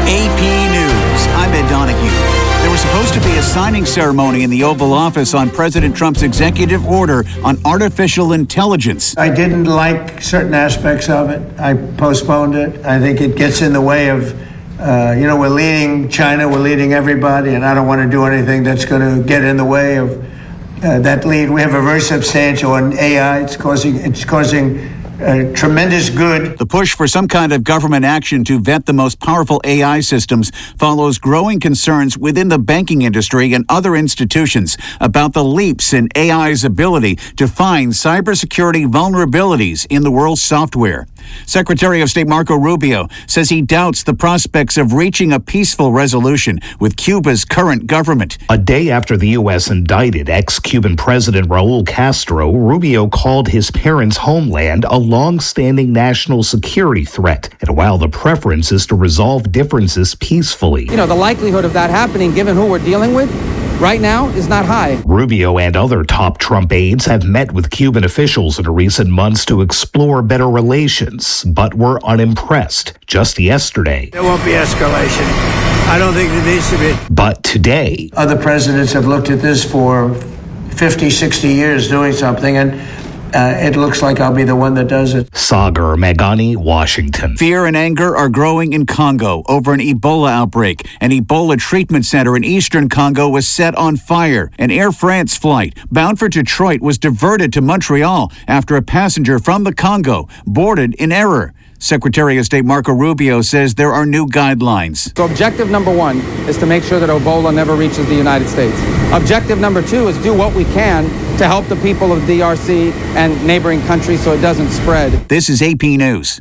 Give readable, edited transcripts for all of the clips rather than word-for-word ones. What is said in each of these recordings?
AP News. I'm Ed Donahue. There was supposed to be a signing ceremony in the Oval Office on President Trump's executive order on artificial intelligence. I didn't like certain aspects of it. I postponed it. I think it gets in the way of, we're leading China, we're leading everybody, and I don't want to do anything that's going to get in the way of that lead. We have a very substantial on AI. It's causing tremendous good. The push for some kind of government action to vet the most powerful AI systems follows growing concerns within the banking industry and other institutions about the leaps in AI's ability to find cybersecurity vulnerabilities in the world's software. Secretary of State Marco Rubio says he doubts the prospects of reaching a peaceful resolution with Cuba's current government. A day after the U.S. indicted ex-Cuban President Raul Castro, Rubio called his parents' homeland a long-standing national security threat. And while the preference is to resolve differences peacefully, the likelihood of that happening, given who we're dealing with right now, is not high. Rubio and other top Trump aides have met with Cuban officials in recent months to explore better relations, but were unimpressed. Just yesterday, There won't be escalation. I don't think there needs to be. But today, Other presidents have looked at this for 50, 60 years doing something, and it looks like I'll be the one that does it. Sagar Meghani, Washington. Fear and anger are growing in Congo over an Ebola outbreak. An Ebola treatment center in eastern Congo was set on fire. An Air France flight bound for Detroit was diverted to Montreal after a passenger from the Congo boarded in error. Secretary of State Marco Rubio says there are new guidelines. So objective number one is to make sure that Ebola never reaches the United States. Objective number two is do what we can to help the people of DRC and neighboring countries so it doesn't spread. This is AP News.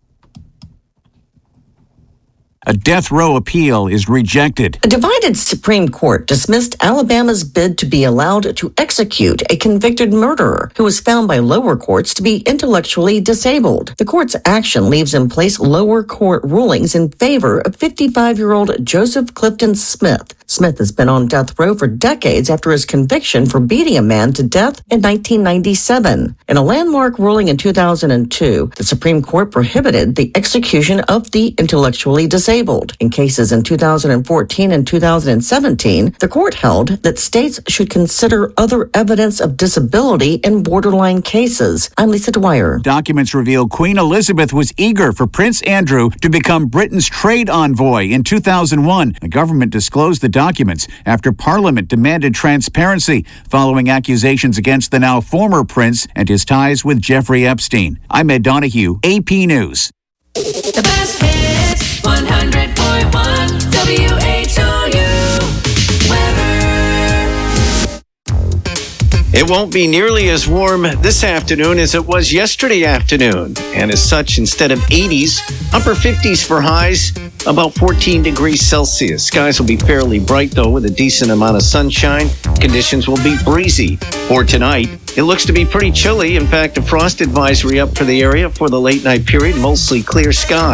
A death row appeal is rejected. A divided Supreme Court dismissed Alabama's bid to be allowed to execute a convicted murderer who was found by lower courts to be intellectually disabled. The court's action leaves in place lower court rulings in favor of 55-year-old Joseph Clifton Smith. Smith has been on death row for decades after his conviction for beating a man to death in 1997. In a landmark ruling in 2002, the Supreme Court prohibited the execution of the intellectually disabled. In cases in 2014 and 2017, the court held that states should consider other evidence of disability in borderline cases. I'm Lisa Dwyer. Documents reveal Queen Elizabeth was eager for Prince Andrew to become Britain's trade envoy in 2001. The government disclosed the documents after Parliament demanded transparency following accusations against the now former prince and his ties with Jeffrey Epstein. I'm Ed Donahue, AP News. The best hits, 100.1 WHOU weather. It won't be nearly as warm this afternoon as it was yesterday afternoon. And as such, instead of 80s, upper 50s for highs, about 14 degrees Celsius. Skies will be fairly bright, though, with a decent amount of sunshine. Conditions will be breezy. For tonight, it looks to be pretty chilly. In fact, a frost advisory up for the area for the late night period, mostly clear skies.